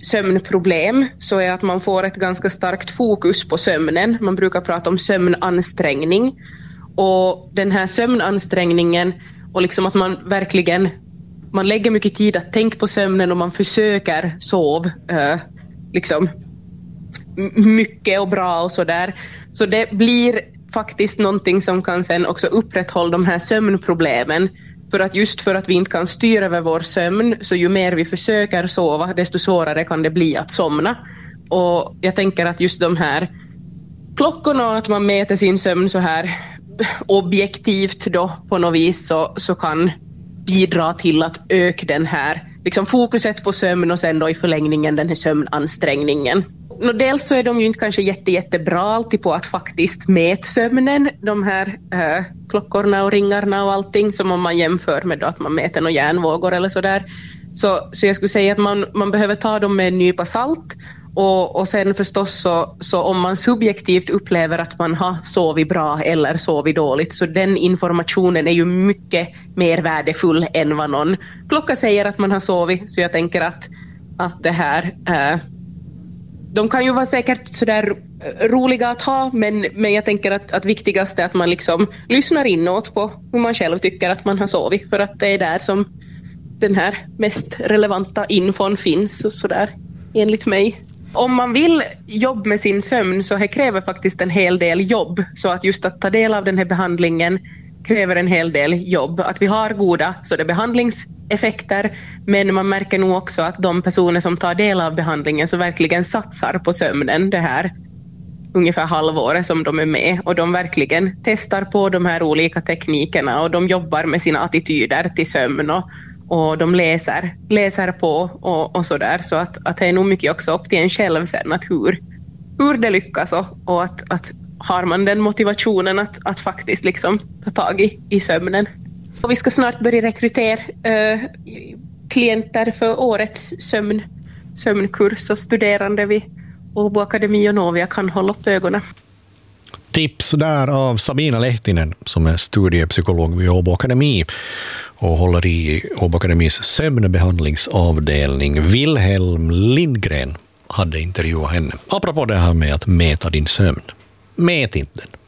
sömnproblem så är att man får ett ganska starkt fokus på sömnen. Man brukar prata om sömnansträngning. Och den här sömnansträngningen och liksom att man verkligen man lägger mycket tid att tänka på sömnen och man försöker sova liksom mycket och bra och sådär. Så det blir faktiskt någonting som kan sen också upprätthålla de här sömnproblemen. För att vi inte kan styra över vår sömn, så ju mer vi försöker sova, desto svårare kan det bli att somna. Och jag tänker att just de här klockorna och att man mäter sin sömn så här objektivt då på något vis så kan bidra till att öka den här liksom fokuset på sömn och sen då i förlängningen den här sömnansträngningen. Och dels så är de ju inte kanske jättebra alltid på att faktiskt mäta sömnen, de här klockorna och ringarna och allting, som om man jämför med då att man mäter några hjärnvågor eller sådär. Så jag skulle säga att man behöver ta dem med en nypa salt. Och sen förstås så om man subjektivt upplever att man har sovit bra eller sovit dåligt, så den informationen är ju mycket mer värdefull än vad någon klocka säger att man har sovit. Så jag tänker att det här de kan ju vara säkert sådär roliga att ha, men jag tänker att viktigast är att man liksom lyssnar inåt på hur man själv tycker att man har sovit, för att det är där som den här mest relevanta infon finns och sådär, enligt mig. Om man vill jobba med sin sömn så det kräver faktiskt en hel del jobb. Så att just att ta del av den här behandlingen kräver en hel del jobb. Att vi har goda så det är behandlingseffekter, men man märker nog också att de personer som tar del av behandlingen så verkligen satsar på sömnen det här ungefär halvåret som de är med. Och de verkligen testar på de här olika teknikerna och de jobbar med sina attityder till sömn och de läser på och sådär. Så att det är nog mycket också upp till en själv sen att hur det lyckas och att har man den motivationen att faktiskt liksom ta tag i sömnen. Och vi ska snart börja rekrytera klienter för årets sömnkurs, och studerande vid Åbo Akademi och Novia kan hålla upp ögonen. Tips där av Sabina Lehtinen som är studiepsykolog vid Åbo Akademi och håller i Åbo Akademis sömnbehandlingsavdelning. Wilhelm Lindgren hade intervjuat henne. Apropå det här med att mäta din sömn. Mät inte den.